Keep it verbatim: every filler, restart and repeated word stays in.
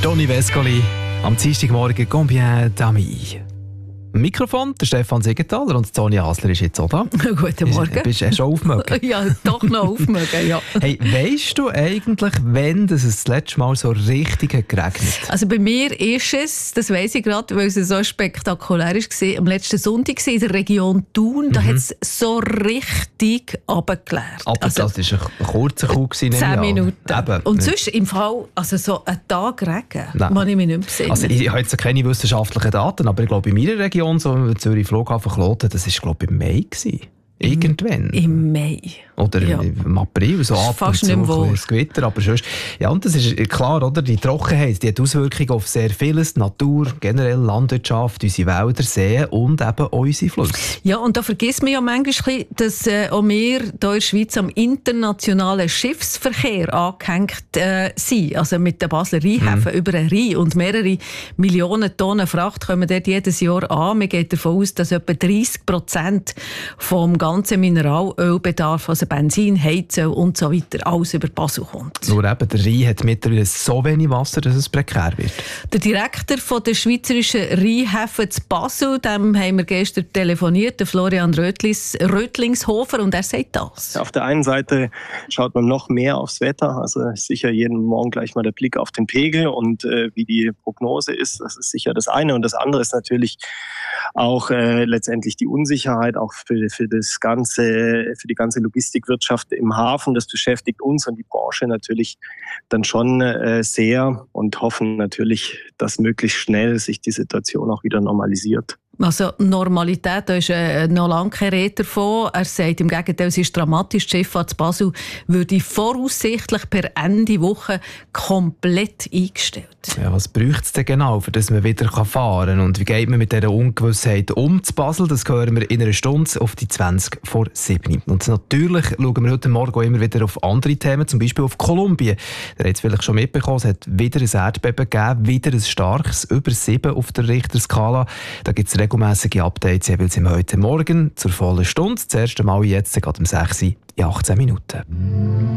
Toni Vescoli am Dienstagmorgen «Combien d'amis?» Mikrofon, der Stefan Siegenthaler und Sonja Hasler ist jetzt auch da. Guten Morgen. Bist du schon aufgemögen? Ja, doch noch aufgemögen, ja. Hey, weisst du eigentlich, wann es das letzte Mal so richtig hat geregnet? Also bei mir ist es, das weiss ich gerade, weil es so spektakulär war, am letzten Sonntag in der Region Thun, da Mhm. hat es so richtig runtergeklärt. Aber also, das war ein kurzer Coup. Zehn Minuten. Eben. Und sonst im Fall, also so einen Tag Regen, Nein. kann ich mich nicht mehr besinnen. Also ich habe jetzt keine wissenschaftlichen Daten, aber ich glaube, in meiner Region, so Zürich Flughafen Kloten, das war glaube ich im Mai gewesen. Irgendwann. Im Mai. Oder Ja. im April, so ab und Fast zu nicht ein mehr wahr. bisschen Gewitter, aber sonst. Ja, und das ist klar, oder? Die Trockenheit, die hat Auswirkungen auf sehr vieles, die Natur, generell Landwirtschaft, unsere Wälder, Seen und eben unsere Flüsse. Ja, und da vergisst man ja manchmal, ein bisschen, dass äh, auch wir hier in der Schweiz am internationalen Schiffsverkehr angehängt äh, sind. Also mit den Basler Rheinhäfen Mhm. über den Rhein. Und mehrere Millionen Tonnen Fracht kommen dort jedes Jahr an. Man geht davon aus, dass etwa dreissig Prozent vom ganzen Mineralölbedarf, also Benzin, Heizöl und so weiter, alles über Basel kommt. Nur eben, der Rhein hat mittlerweile so wenig Wasser, dass es prekär wird. Der Direktor von der schweizerischen Rheinhäfen zu Basel, dem haben wir gestern telefoniert, der Florian Rötlis, Rötlingshofer, und er sagt das. Auf der einen Seite schaut man noch mehr aufs Wetter, also sicher jeden Morgen gleich mal der Blick auf den Pegel und äh, wie die Prognose ist, das ist sicher das eine. Und das andere ist natürlich auch äh, letztendlich die Unsicherheit, auch für, für das ganze, für die ganze Logistikwirtschaft im Hafen. Das beschäftigt uns und die Branche natürlich dann schon äh, sehr und hoffen natürlich, dass möglichst schnell sich die Situation auch wieder normalisiert. Also Normalität, da ist äh, noch lange keine Rede davon. Er sagt im Gegenteil, es ist dramatisch. Die Schifffahrt zu Basel würde voraussichtlich per Ende Woche komplett eingestellt. Ja, was braucht es denn genau, für das man wieder fahren kann? Und wie geht man mit dieser Ungewissheit um zu Basel? Das hören wir in einer Stunde auf die zwanzig vor sieben. Und natürlich schauen wir heute Morgen auch immer wieder auf andere Themen, zum Beispiel auf Kolumbien. Ihr habt es vielleicht schon mitbekommen, es hat wieder ein Erdbeben gegeben, wieder ein starkes, über sieben auf der Richterskala. Da gibt es regelmässige Updates, jeweils im heute Morgen zur vollen Stunde. Das erste Mal jetzt, gerade um sechs Uhr in achtzehn Minuten.